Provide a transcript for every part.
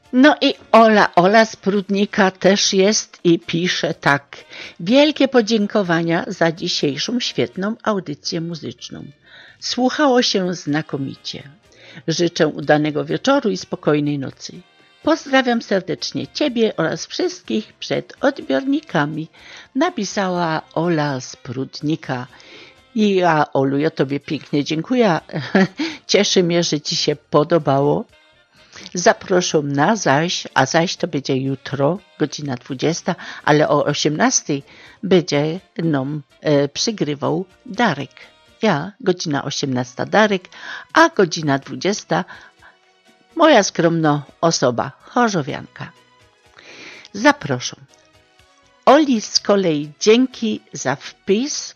No i Ola z Prudnika też jest i pisze tak. Wielkie podziękowania za dzisiejszą świetną audycję muzyczną. Słuchało się znakomicie. Życzę udanego wieczoru i spokojnej nocy. Pozdrawiam serdecznie Ciebie oraz wszystkich przed odbiornikami. Napisała Ola z Prudnika. I ja, Olu, ja Tobie pięknie dziękuję. Cieszy mnie, że Ci się podobało. Zaproszam na zaś, a zaś to będzie jutro, godzina 20, ale o 18 będzie nam przygrywał Darek. Ja, godzina 18 Darek, a godzina 20 moja skromna osoba, chorzowianka. Zapraszam. Oli z kolei dzięki za wpis,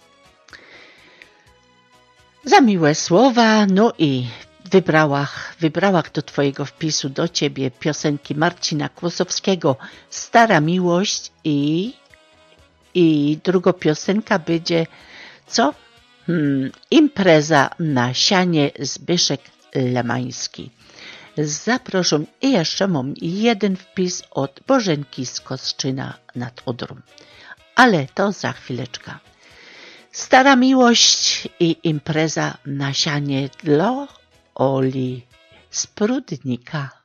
za miłe słowa, no i wybrałach do Twojego wpisu do Ciebie piosenki Marcina Kłosowskiego Stara Miłość i druga piosenka będzie co? Impreza na sianie Zbyszek Lemański. Zapraszam i jeszcze mam jeden wpis od Bożenki z Kostrzyna nad Odrą. Ale to za chwileczkę. Stara Miłość i impreza na sianie dla Oli z Prudnika.